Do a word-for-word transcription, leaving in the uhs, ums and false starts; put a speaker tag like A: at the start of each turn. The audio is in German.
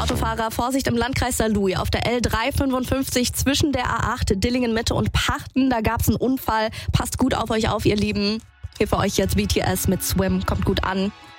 A: Autofahrer, Vorsicht im Landkreis Saarlouis. Auf der L drei fünfundfünfzig zwischen der A acht Dillingen-Mitte und Pachten, da gab es einen Unfall. Passt gut auf euch auf, ihr Lieben. Hier für euch jetzt B T S mit Swim, kommt gut an.